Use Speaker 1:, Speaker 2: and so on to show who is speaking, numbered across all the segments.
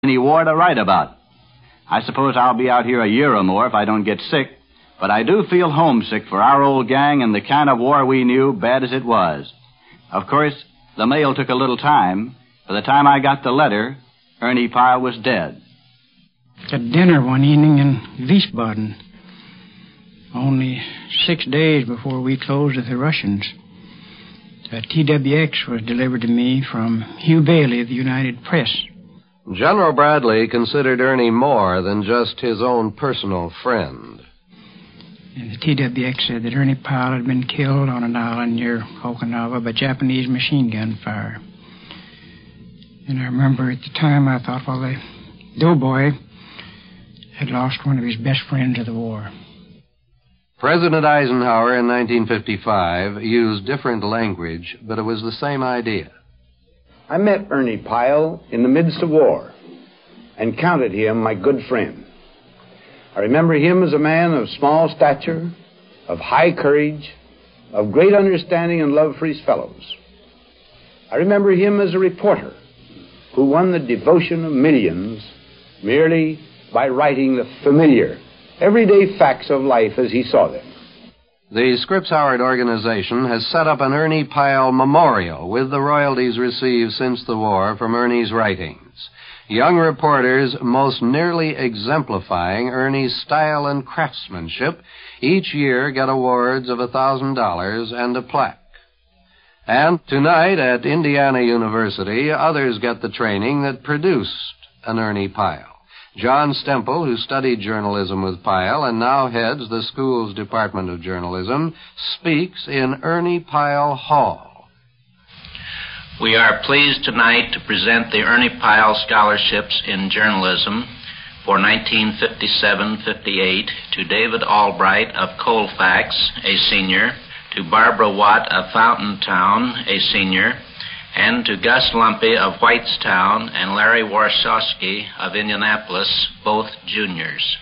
Speaker 1: any war to write about. I suppose I'll be out here a year or more if I don't get sick, but I do feel homesick for our old gang and the kind of war we knew, bad as it was. Of course, the mail took a little time. By the time I got the letter, Ernie Pyle was dead.
Speaker 2: At dinner one evening in Wiesbaden, only 6 days before we closed with the Russians, a TWX was delivered to me from Hugh Bailey of the United Press.
Speaker 3: General Bradley considered Ernie more than just his own personal friend.
Speaker 2: And the TWX said that Ernie Pyle had been killed on an island near Okinawa by Japanese machine gun fire. And I remember at the time I thought, well, the doughboy had lost one of his best friends of the war.
Speaker 3: President Eisenhower in 1955 used different language, but it was the same idea.
Speaker 4: I met Ernie Pyle in the midst of war and counted him my good friend. I remember him as a man of small stature, of high courage, of great understanding and love for his fellows. I remember him as a reporter who won the devotion of millions merely by writing the familiar, everyday facts of life as he saw them.
Speaker 3: The Scripps Howard organization has set up an Ernie Pyle memorial with the royalties received since the war from Ernie's writings. Young reporters most nearly exemplifying Ernie's style and craftsmanship each year get awards of $1,000 and a plaque. And tonight at Indiana University, others get the training that produced an Ernie Pyle. John Stemple, who studied journalism with Pyle and now heads the school's Department of Journalism, speaks in Ernie Pyle Hall.
Speaker 5: We are pleased tonight to present the Ernie Pyle Scholarships in Journalism for 1957-58 to David Albright of Colfax, a senior, to Barbara Watt of Fountaintown, a senior, and to Gus Lumpy of Whitestown and Larry Warshawski of Indianapolis, both juniors.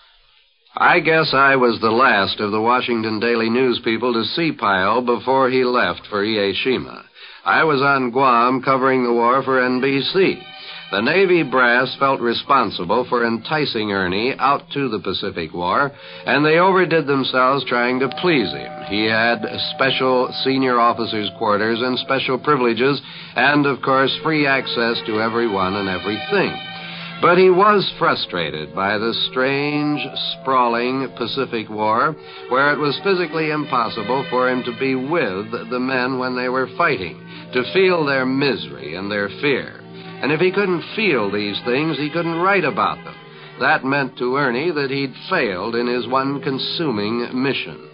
Speaker 3: I guess I was the last of the Washington Daily News people to see Pyle before he left for Ieshima. I was on Guam covering the war for NBC. The Navy brass felt responsible for enticing Ernie out to the Pacific War, and they overdid themselves trying to please him. He had special senior officers' quarters and special privileges, and, of course, free access to everyone and everything. But he was frustrated by the strange, sprawling Pacific War, where it was physically impossible for him to be with the men when they were fighting, to feel their misery and their fear. And if he couldn't feel these things, he couldn't write about them. That meant to Ernie that he'd failed in his one consuming mission.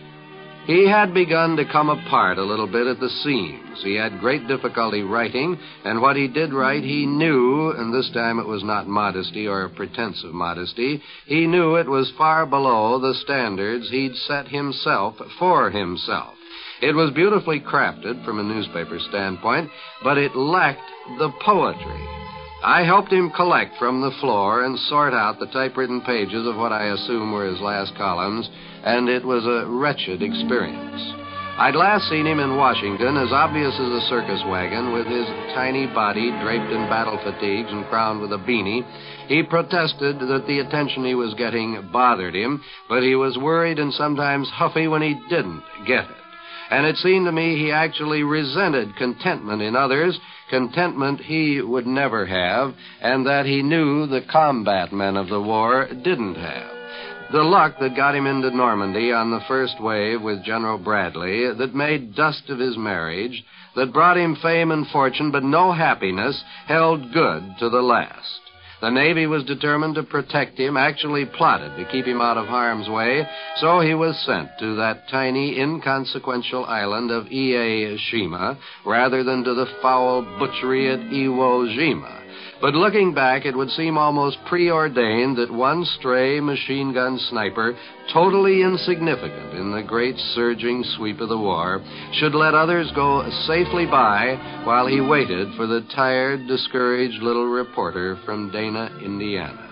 Speaker 3: He had begun to come apart a little bit at the seams. He had great difficulty writing, and what he did write he knew, and this time it was not modesty or a pretense of modesty, he knew it was far below the standards he'd set himself for himself. It was beautifully crafted from a newspaper standpoint, but it lacked the poetry. I helped him collect from the floor and sort out the typewritten pages of what I assume were his last columns, and it was a wretched experience. I'd last seen him in Washington, as obvious as a circus wagon, with his tiny body draped in battle fatigues and crowned with a beanie. He protested that the attention he was getting bothered him, but he was worried and sometimes huffy when he didn't get it. And it seemed to me he actually resented contentment in others, contentment he would never have, and that he knew the combat men of the war didn't have. The luck that got him into Normandy on the first wave with General Bradley, that made dust of his marriage, that brought him fame and fortune but no happiness, held good to the last. The Navy was determined to protect him, actually plotted to keep him out of harm's way, so he was sent to that tiny, inconsequential island of Ieshima rather than to the foul butchery at Iwo Jima. But looking back, it would seem almost preordained that one stray machine gun sniper, totally insignificant in the great surging sweep of the war, should let others go safely by while he waited for the tired, discouraged little reporter from Dana, Indiana.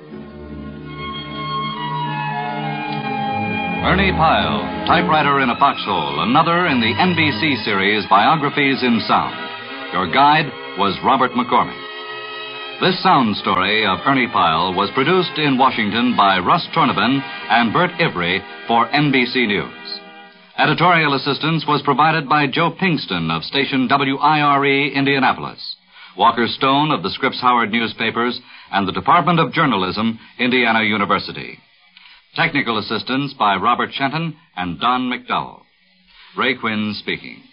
Speaker 6: Ernie Pyle, Typewriter in a Foxhole, another in the NBC series Biographies in Sound. Your guide was Robert McCormick. This sound story of Ernie Pyle was produced in Washington by Russ Tornabin and Bert Ivry for NBC News. Editorial assistance was provided by Joe Pinkston of station WIRE, Indianapolis, Walker Stone of the Scripps Howard newspapers, and the Department of Journalism, Indiana University. Technical assistance by Robert Shenton and Don McDowell. Ray Quinn speaking.